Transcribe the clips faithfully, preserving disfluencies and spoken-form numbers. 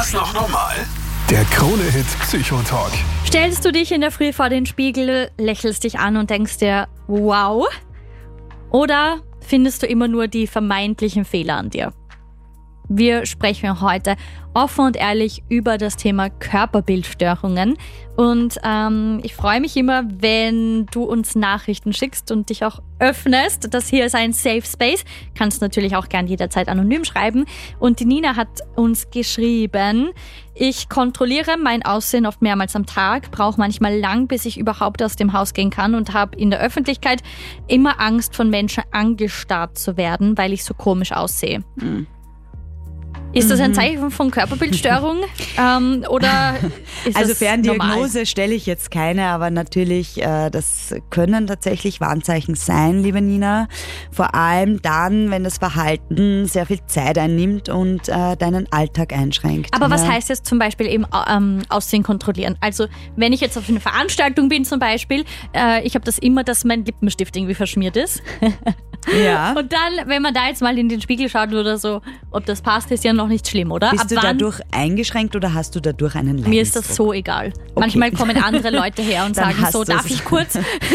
das noch normal? Der Krone-Hit Psychotalk. Stellst du dich in der Früh vor den Spiegel, lächelst dich an und denkst dir, wow? Oder findest du immer nur die vermeintlichen Fehler an dir? Wir sprechen heute offen und ehrlich über das Thema Körperbildstörungen. Und ähm, ich freue mich immer, wenn du uns Nachrichten schickst und dich auch öffnest. Das hier ist ein Safe Space. Kannst natürlich auch gern jederzeit anonym schreiben. Und die Nina hat uns geschrieben: Ich kontrolliere mein Aussehen oft mehrmals am Tag, brauche manchmal lang, bis ich überhaupt aus dem Haus gehen kann und habe in der Öffentlichkeit immer Angst, von Menschen angestarrt zu werden, weil ich so komisch aussehe. Mhm. Ist das ein Zeichen von Körperbildstörung ähm, oder ist also das Ferndiagnose normal? Stelle ich jetzt keine, aber natürlich, äh, das können tatsächlich Warnzeichen sein, liebe Nina. Vor allem dann, wenn das Verhalten sehr viel Zeit einnimmt und äh, deinen Alltag einschränkt. Aber ja. was heißt jetzt zum Beispiel eben ähm, Aussehen kontrollieren? Also wenn ich jetzt auf eine Veranstaltung bin zum Beispiel, äh, ich habe das immer, dass mein Lippenstift irgendwie verschmiert ist. Ja. Und dann, wenn man da jetzt mal in den Spiegel schaut oder so, ob das passt, ist ja noch nicht schlimm, oder? Bist Ab du wann? dadurch eingeschränkt oder hast du dadurch einen Leidensdruck? Mir ist das so egal. Manchmal kommen andere Leute her und Dann sagen hast so, du's. darf ich kurz?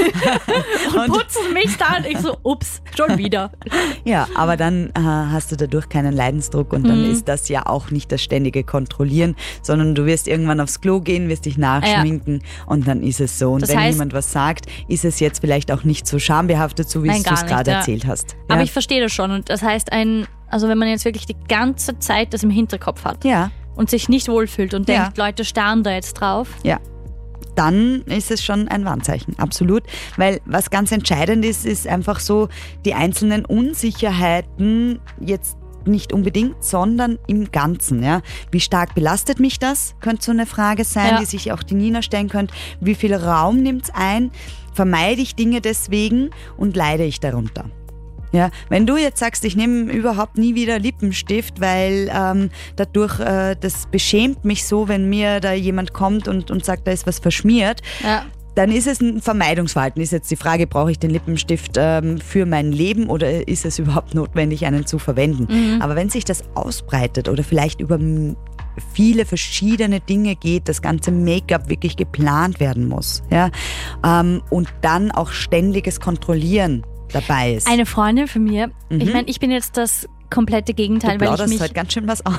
und, Und- putzen mich dann. Ich so, ups, schon wieder. Ja, aber dann äh, hast du dadurch keinen Leidensdruck und dann Mhm. ist das ja auch nicht das ständige Kontrollieren, sondern du wirst irgendwann aufs Klo gehen, wirst dich nachschminken und dann ist es so. Und Das wenn heißt- jemand was sagt, ist es jetzt vielleicht auch nicht so schambehaftet, so wie Nein, du gar es nicht, gerade ja. erzählt hast. Aber ja. ich verstehe das schon. Und das heißt, ein, also wenn man jetzt wirklich die ganze Zeit das im Hinterkopf hat ja, und sich nicht wohlfühlt und Ja. denkt, Leute starren da jetzt drauf. ja. Dann ist es schon ein Warnzeichen, absolut. Weil was ganz entscheidend ist, ist einfach so die einzelnen Unsicherheiten jetzt nicht unbedingt, sondern im Ganzen. Ja. Wie stark belastet mich das? Könnte so eine Frage sein, Ja. die sich auch die Nina stellen könnte. Wie viel Raum nimmt es ein? Vermeide ich Dinge deswegen und leide ich darunter? Ja, wenn du jetzt sagst, ich nehme überhaupt nie wieder Lippenstift, weil ähm, dadurch, äh, das beschämt mich so, wenn mir da jemand kommt und, und sagt, da ist was verschmiert, Ja. dann ist es ein Vermeidungsverhalten. Ist jetzt die Frage, brauche ich den Lippenstift ähm, für mein Leben oder ist es überhaupt notwendig, einen zu verwenden? Mhm. Aber wenn sich das ausbreitet oder vielleicht über m- viele verschiedene Dinge geht, das ganze Make-up wirklich geplant werden muss, ja, ähm, und dann auch ständiges Kontrollieren dabei ist. Eine Freundin von mir, Mhm. ich meine, ich bin jetzt das komplette Gegenteil, Du weil ich plauderst mich... halt ganz schön was aus.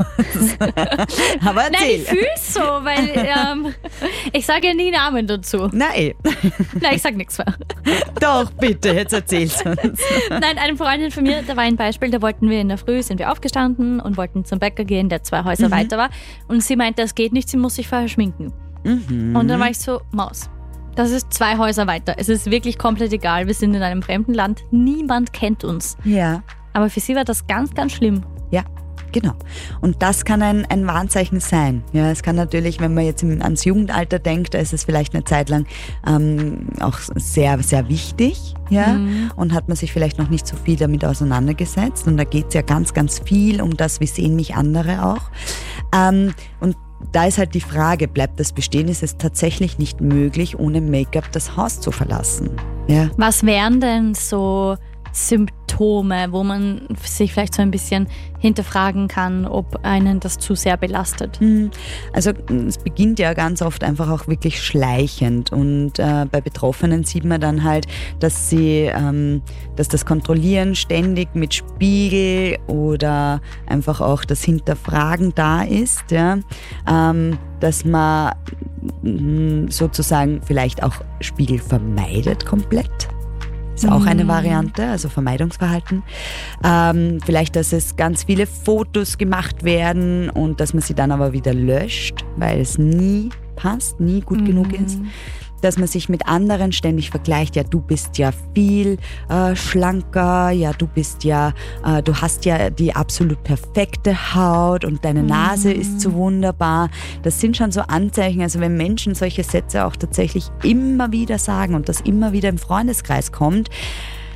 Aber Nein, erzähl. ich fühl's so, weil ähm, ich sage ja nie Namen dazu. Nein, Nein, ich sag nichts mehr. doch, bitte, jetzt erzähl's uns. Nein, eine Freundin von mir, da war ein Beispiel, da wollten wir in der Früh, sind wir aufgestanden und wollten zum Bäcker gehen, der zwei Häuser weiter war. Und sie meinte, das geht nicht, sie muss sich vorher schminken. Mhm. Und dann war ich so, Maus, das ist zwei Häuser weiter. Es ist wirklich komplett egal, wir sind in einem fremden Land, niemand kennt uns. Ja. Aber für sie war das ganz, ganz schlimm. Ja, genau. Und das kann ein, ein Warnzeichen sein. Ja, es kann natürlich, wenn man jetzt im, ans Jugendalter denkt, da ist es vielleicht eine Zeit lang ähm, auch sehr, sehr wichtig. Ja, Mhm. und hat man sich vielleicht noch nicht so viel damit auseinandergesetzt. Und da geht es ja ganz, ganz viel um das, wie sehen mich andere auch. Ähm, und da ist halt die Frage, bleibt das bestehen? Ist es tatsächlich nicht möglich, ohne Make-up das Haus zu verlassen? Ja. Was wären denn so Symptome, wo man sich vielleicht so ein bisschen hinterfragen kann, ob einen das zu sehr belastet? Hm, Also es beginnt ja ganz oft einfach auch wirklich schleichend und äh, bei Betroffenen sieht man dann halt, dass sie, ähm, dass das Kontrollieren ständig mit Spiegel oder einfach auch das Hinterfragen da ist, ja, ähm, dass man mh, sozusagen vielleicht auch Spiegel vermeidet komplett. Ist auch eine Variante, also Vermeidungsverhalten. Ähm, vielleicht, dass es ganz viele Fotos gemacht werden und dass man sie dann aber wieder löscht, weil es nie passt, nie gut genug ist. Dass man sich mit anderen ständig vergleicht. Ja, du bist ja viel äh, schlanker, ja, du bist ja, äh, du hast ja die absolut perfekte Haut und deine Nase ist so wunderbar. Das sind schon so Anzeichen, also wenn Menschen solche Sätze auch tatsächlich immer wieder sagen und das immer wieder im Freundeskreis kommt,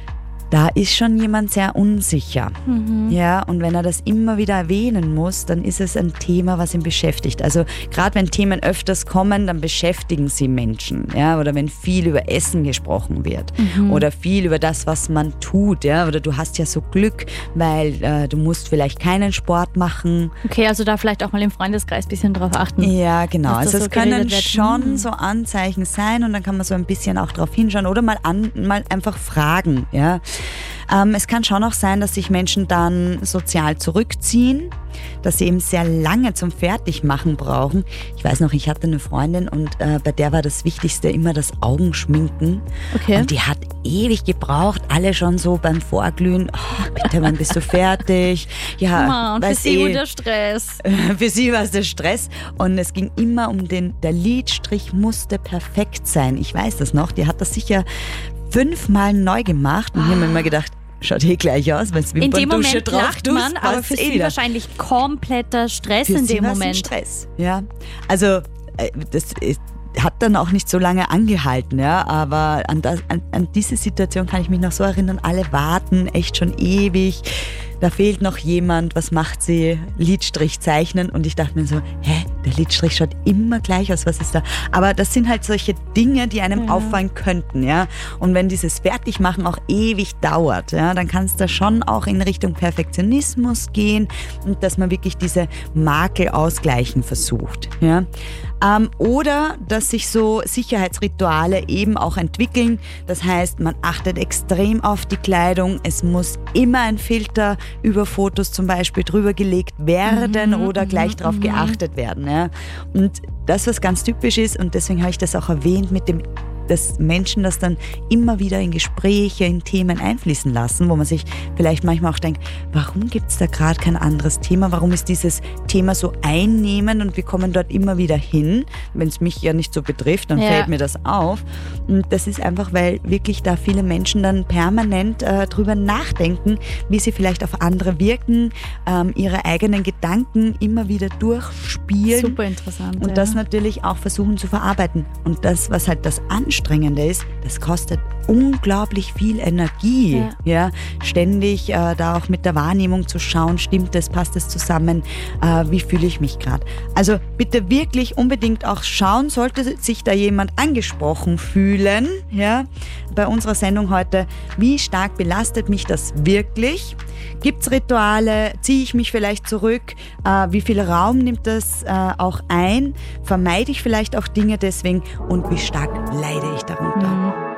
da ist schon jemand sehr unsicher. Mhm. Ja, und wenn er das immer wieder erwähnen muss, dann ist es ein Thema, was ihn beschäftigt. Also gerade wenn Themen öfters kommen, dann beschäftigen sie Menschen. Ja, oder wenn viel über Essen gesprochen wird mhm. oder viel über das, was man tut. Ja, oder du hast ja so Glück, weil äh, du musst vielleicht keinen Sport machen. Okay, also da vielleicht auch mal im Freundeskreis ein bisschen drauf achten. Ja, genau. Also es so können wird. schon Mhm. so Anzeichen sein und dann kann man so ein bisschen auch drauf hinschauen oder mal, an, mal einfach fragen. Ja. Ähm, es kann schon auch sein, dass sich Menschen dann sozial zurückziehen, dass sie eben sehr lange zum Fertigmachen brauchen. Ich weiß noch, ich hatte eine Freundin und äh, bei der war das Wichtigste immer das Augenschminken. Okay. Und die hat ewig gebraucht, alle schon so beim Vorglühen. Oh, bitte, wann bist du fertig? Ja, Mann, und für weiß sie eh, war der Stress. Für sie war es der Stress und es ging immer um den, der Lidstrich musste perfekt sein. Ich weiß das noch, die hat das sicher fünfmal neu gemacht und ich habe mir immer gedacht, schaut eh gleich aus, wenn es In dem Wimperndusche Moment drauf lacht tust, man, aber passt's für eh sie wieder. wahrscheinlich kompletter Stress Für in sie dem war's ein Moment. Stress, ja. Also äh, das ist, hat dann auch nicht so lange angehalten, ja, aber an, das, an, an diese Situation kann ich mich noch so erinnern, alle warten echt schon ewig, da fehlt noch jemand, was macht sie? Lidstrich zeichnen und ich dachte mir so, hä, der Lidstrich schaut immer gleich aus, was ist da? Aber das sind halt solche Dinge, die einem ja. auffallen könnten, ja, und wenn dieses Fertigmachen auch ewig dauert, ja, dann kann es da schon auch in Richtung Perfektionismus gehen und dass man wirklich diese Makel ausgleichen versucht, ja. Ähm, oder dass sich so Sicherheitsrituale eben auch entwickeln. Das heißt, man achtet extrem auf die Kleidung. Es muss immer ein Filter über Fotos zum Beispiel drüber gelegt werden Mhm, oder gleich mhm, drauf mhm. geachtet werden. Ja. Und das, was ganz typisch ist, und deswegen habe ich das auch erwähnt, mit dem dass Menschen das dann immer wieder in Gespräche, in Themen einfließen lassen, wo man sich vielleicht manchmal auch denkt, warum gibt es da gerade kein anderes Thema? Warum ist dieses Thema so einnehmend und wir kommen dort immer wieder hin? Wenn es mich ja nicht so betrifft, dann Ja. fällt mir das auf. Und das ist einfach, weil wirklich da viele Menschen dann permanent äh, drüber nachdenken, wie sie vielleicht auf andere wirken, ähm, ihre eigenen Gedanken immer wieder durchspielen. Super interessant. Und ja. das natürlich auch versuchen zu verarbeiten. Und das, was halt das Anstrengende ist, das kostet unglaublich viel Energie. Ja. Ja, ständig äh, da auch mit der Wahrnehmung zu schauen, stimmt es, passt es zusammen, äh, wie fühle ich mich gerade. Also bitte wirklich unbedingt auch schauen, sollte sich da jemand angesprochen fühlen, ja, bei unserer Sendung heute, wie stark belastet mich das wirklich? Gibt es Rituale? Ziehe ich mich vielleicht zurück? Äh, wie viel Raum nimmt das äh, auch ein? Vermeide ich vielleicht auch Dinge deswegen? Und wie stark leide ich darunter? Mhm.